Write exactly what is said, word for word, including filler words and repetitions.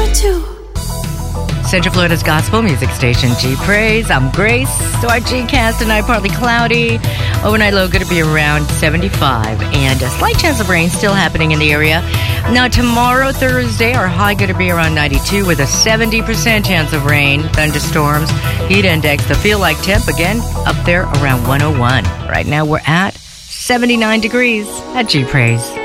to Central Florida's gospel music station, G Praise. I'm Grace. So our G-Cast tonight, partly cloudy. Overnight low going to be around seventy-five. And a slight chance of rain still happening in the area. Now tomorrow, Thursday, our high going to be around ninety-two with a seventy percent chance of rain, thunderstorms. Heat index, the feel-like temp, again, up there around one oh one. Right now we're at seventy-nine degrees at G Praise.